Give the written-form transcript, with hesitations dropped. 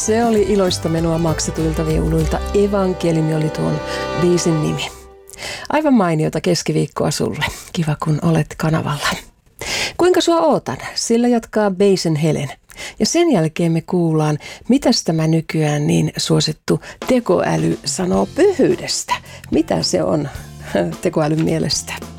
Se oli iloista menoa maksetuilta viuluilta. Evankeliumi oli tuon biisin nimi. Aivan mainiota keskiviikkoa sulle. Kiva kun olet kanavalla. Kuinka sua ootan? Sillä jatkaa Basin Helen. Ja sen jälkeen me kuullaan, mitäs tämä nykyään niin suosittu tekoäly sanoo pyhyydestä. Mitä se on tekoälyn mielestä?